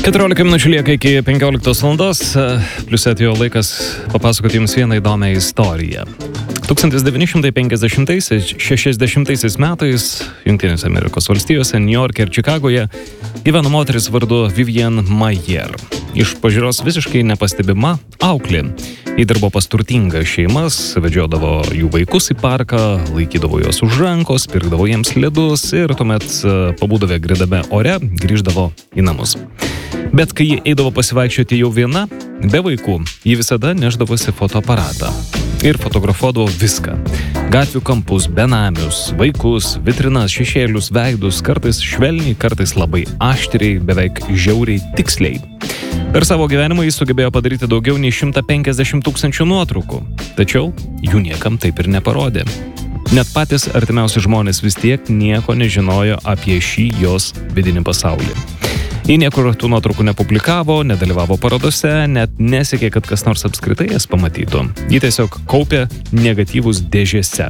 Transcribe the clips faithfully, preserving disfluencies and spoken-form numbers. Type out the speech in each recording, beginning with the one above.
keturiolika minučių lieka iki penkioliktos valandos, plius atėjo laikas papasakoti jums vieną įdomią istoriją. tūkstantis devyni šimtai penkiasdešimtaisiais šešiasdešimtaisiais metais Jungtinėse Amerikos valstijose, Niujorke ir Čikagoje gyveno moteris vardu Vivian Maier. Iš pažiūros visiškai nepastebima auklė. Ji dirbo pas turtingas šeimas, vedžiodavo jų vaikus į parką, laikydavo juos už rankos, pirkdavo jiems ledus ir tuomet pabūdavę grėdame ore, grįždavo į namus. Bet kai ji eidavo pasivaikščioti jau viena, be vaikų, ji visada neždavosi fotoaparatą ir fotografuodavo viską. Gatvių kampus, benamius, vaikus, vitrinas, šešėlius, veidus, kartais švelniai, kartais labai aštriai, beveik žiauriai tiksliai. Per savo gyvenimą jis sugebėjo padaryti daugiau nei šimtą penkiasdešimt tūkstančių nuotraukų, tačiau jų niekam taip ir neparodė. Net patys artimiausi žmonės vis tiek nieko nežinojo apie šį jos vidinį pasaulį. Ji niekur tų nuotraukų nepublikavo, nedalyvavo parodose, net nesiekė, kad kas nors apskritai jas pamatytų. Ji tiesiog kaupė negatyvus dėžėse.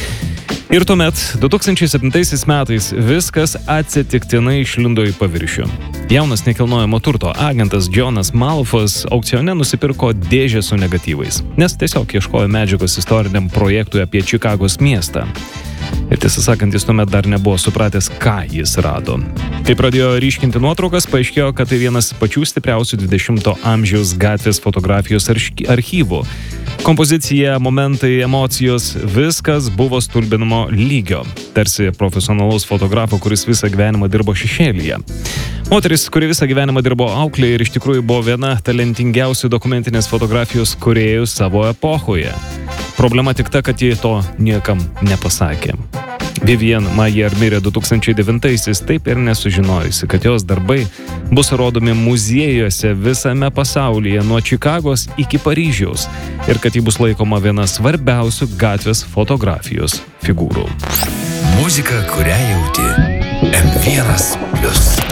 Ir tuomet, du tūkstančiai septintaisiais metais, viskas atsitiktinai išlindo į paviršių. Jaunas nekilnojamo turto agentas Jonas Malofas aukcione nusipirko dėžę su negatyvais, nes tiesiog ieškojo medžiagos istoriniam projektui apie Čikagos miestą. Ir tiesą sakant, jis tuomet dar nebuvo supratęs, ką jis rado. Kai pradėjo ryškinti nuotraukas, paaiškėjo, kad tai vienas pačių stipriausių dvidešimto amžiaus gatvės fotografijos archyvų. Kompozicija, momentai, emocijos, viskas buvo stulbinamo lygio, tarsi profesionalaus fotografo, kuris visą gyvenimą dirbo šešėlyje. Moteris, kuri visą gyvenimą dirbo auklė ir iš tikrųjų buvo viena talentingiausių dokumentinės fotografijos kūrėjų savo epochoje. Problema tik ta, kad ji to niekam nepasakė. Vivian Maier mirė du tūkstančiai devintaisiais, taip ir nesužinojusi, kad jos darbai bus rodomi muziejuose visame pasaulyje nuo Čikagos iki Paryžiaus ir kad ji bus laikoma viena svarbiausių gatvės fotografijos figūrų. Muzika, kurią jauti. em vienas plius.